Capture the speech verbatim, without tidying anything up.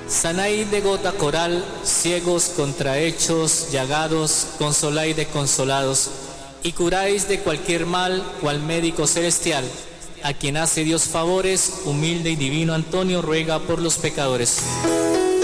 Sanáis de gota coral, ciegos, contrahechos, llagados, consoláis de consolados, y curáis de cualquier mal, cual médico celestial, a quien hace Dios favores, humilde y divino Antonio ruega por los pecadores.